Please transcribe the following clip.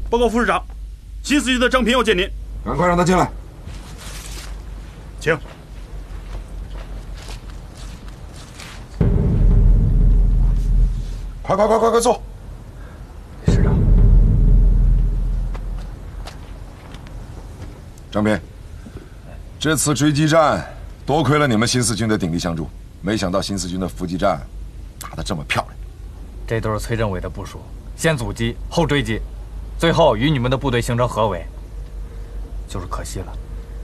报告副师长，新四军的张平要见您。 赶快让他进来。 请。 快坐。 师长。 张平，这次追击战多亏了你们新四军的鼎力相助，没想到新四军的伏击战打得这么漂亮。 这都是崔政委的部署，先阻击后追击，最后与你们的部队形成合围，就是可惜了。